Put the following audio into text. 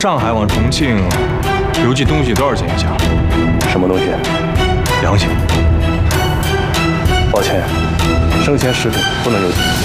上海往重庆邮寄东西多少钱一箱？ 什么东西？ 良心。 抱歉，生鲜食品不能邮寄。